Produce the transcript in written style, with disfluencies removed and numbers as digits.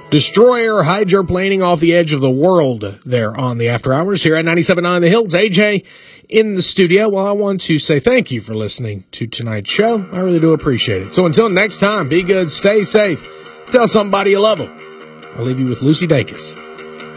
Destroyer hydroplaning off the edge of the world there on the After Hours here at 97.9 The Hills. AJ in the studio. Well, I want to say thank you for listening to tonight's show. I really do appreciate it. So until next time, be good, stay safe, tell somebody you love them. I'll leave you with Lucy Dacus.